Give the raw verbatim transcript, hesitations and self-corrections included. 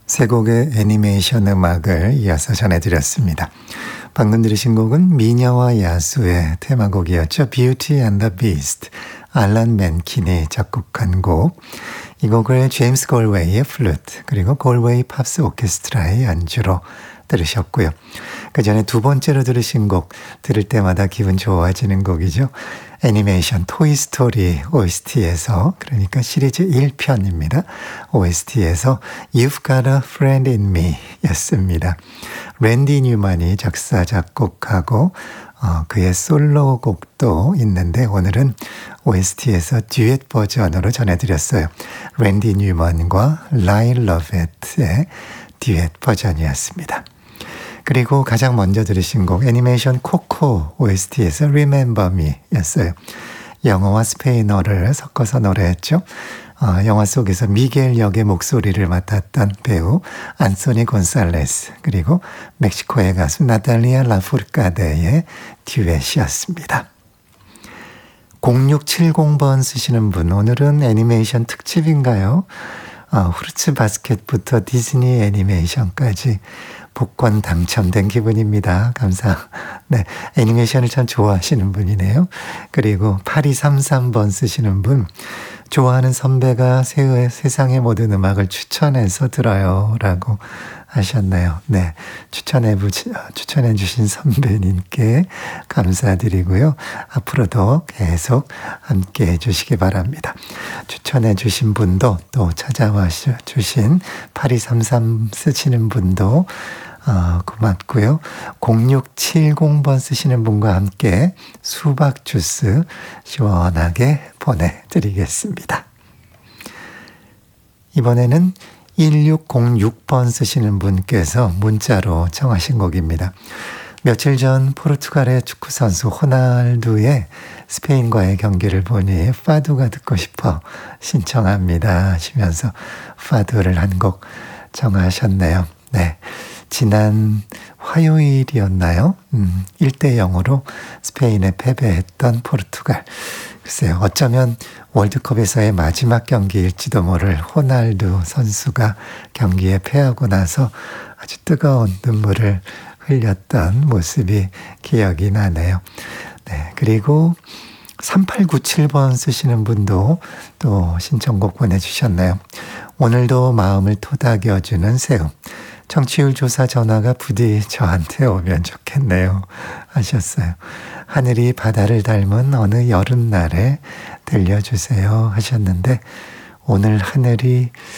세 곡의 애니메이션 음악을 이어서 전해드렸습니다. 방금 들으신 곡은 미녀와 야수의 테마곡이었죠. Beauty and the Beast, 알란 맨킨이 작곡한 곡. 이 곡을 제임스 골웨이의 플루트 그리고 골웨이 팝스 오케스트라의 연주로 들으셨고요. 그 전에 두 번째로 들으신 곡, 들을 때마다 기분 좋아지는 곡이죠. 애니메이션 토이스토리 오에스티에서, 그러니까 시리즈 일 편입니다. 오에스티에서 You've Got a Friend in Me 였습니다. 랜디 뉴만이 작사 작곡하고 어, 그의 솔로곡도 있는데 오늘은 오에스티에서 듀엣 버전으로 전해드렸어요. 랜디 뉴만과 라일 러베트의 듀엣 버전이었습니다. 그리고 가장 먼저 들으신 곡 애니메이션 코코 오에스티에서 Remember Me 였어요. 영어와 스페인어를 섞어서 노래했죠. 어, 영화 속에서 미겔 역의 목소리를 맡았던 배우 안소니 곤살레스 그리고 멕시코의 가수 나탈리아 라푸르카데의 듀엣이었습니다. 공육칠공 번 쓰시는 분, 오늘은 애니메이션 특집인가요? 어, 후르츠 바스켓부터 디즈니 애니메이션까지 복권 당첨된 기분입니다. 감사. 네, 애니메이션을 참 좋아하시는 분이네요. 그리고 팔이삼삼 번 쓰시는 분, 좋아하는 선배가 세, 세상의 모든 음악을 추천해서 들어요 라고 하셨나요? 네, 추천해, 추천해 주신 선배님께 감사드리고요. 앞으로도 계속 함께 해주시기 바랍니다. 추천해 주신 분도 또 찾아와 주신 팔이삼삼 쓰시는 분도 어, 고맙고요. 공육칠공 번 쓰시는 분과 함께 수박 주스 시원하게 보내드리겠습니다. 이번에는 일육공육 번 쓰시는 분께서 문자로 청하신 곡입니다. 며칠 전 포르투갈의 축구선수 호날두의 스페인과의 경기를 보니 파두가 듣고 싶어 신청합니다 하시면서 파두를 한 곡 청하셨네요. 네, 지난 화요일이었나요? 음, 일 대 영으로 스페인에 패배했던 포르투갈. 글쎄요, 어쩌면 월드컵에서의 마지막 경기일지도 모를 호날두 선수가 경기에 패하고 나서 아주 뜨거운 눈물을 흘렸던 모습이 기억이 나네요. 네, 그리고 삼팔구칠 번 쓰시는 분도 또 신청곡 보내주셨나요? 오늘도 마음을 토닥여주는 새움. 청취율 조사 전화가 부디 저한테 오면 좋겠네요 하셨어요. 하늘이 바다를 닮은 어느 여름날에 들려주세요 하셨는데 오늘 하늘이